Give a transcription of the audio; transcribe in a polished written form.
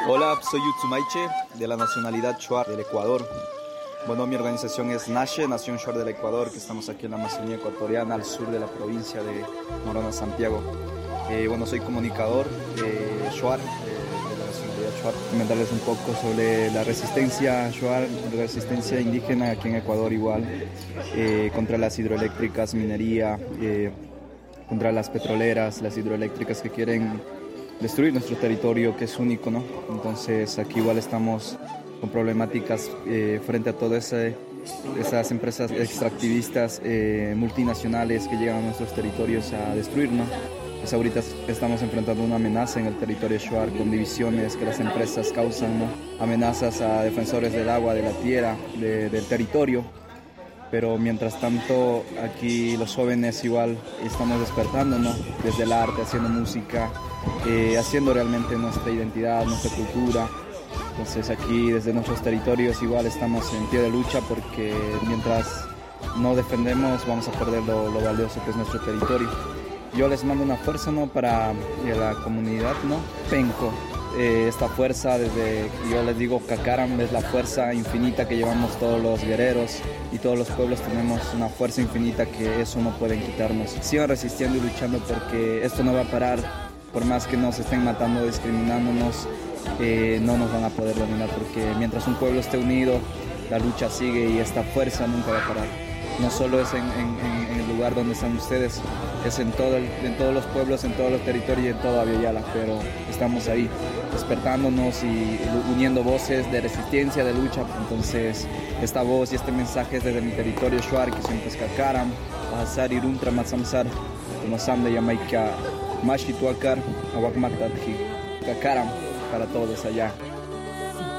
Hola, soy Yutsumaiche, de la nacionalidad Shuar del Ecuador. Bueno, mi organización es NASHE, Nación Shuar del Ecuador, que estamos aquí en la Amazonía ecuatoriana, al sur de la provincia de Morona, Santiago. Bueno, soy comunicador Shuar, de la nacionalidad Shuar. Comentarles un poco sobre la resistencia Shuar, la resistencia indígena aquí en Ecuador igual, contra las hidroeléctricas, minería, contra las petroleras, las hidroeléctricas que quieren destruir nuestro territorio, que es único, ¿no? Entonces aquí igual estamos con problemáticas frente a todas esas empresas extractivistas multinacionales que llegan a nuestros territorios a destruirnos. Pues ahorita estamos enfrentando una amenaza en el territorio Shuar con divisiones que las empresas causan, ¿no? Amenazas a defensores del agua, de la tierra, del territorio. Pero mientras tanto aquí los jóvenes igual estamos despertando, ¿no? Desde el arte, haciendo música, haciendo realmente nuestra identidad, nuestra cultura. Entonces aquí desde nuestros territorios igual estamos en pie de lucha, porque mientras no defendemos vamos a perder lo valioso que es nuestro territorio. Yo les mando una fuerza, ¿no? Para la comunidad, ¿no? Penco. Esta fuerza, desde yo les digo Kakaram, es la fuerza infinita que llevamos todos los guerreros, y todos los pueblos tenemos una fuerza infinita que eso no pueden quitarnos. Sigan resistiendo y luchando, porque esto no va a parar. Por más que nos estén matando, discriminándonos, no nos van a poder dominar, porque mientras un pueblo esté unido, la lucha sigue y esta fuerza nunca va a parar. No solo es en el lugar donde están ustedes, es en todos los pueblos, en todos los territorios y en toda Aviala, pero estamos ahí despertándonos y uniendo voces de resistencia, de lucha. Entonces esta voz y este mensaje es desde mi territorio Shuar, que siempre es Kakaram, Bahasar, Iruntra, Matsamsar, Tomasam de Yamaika, Mashituakar, Awakmaktatji, Kakaram para todos allá.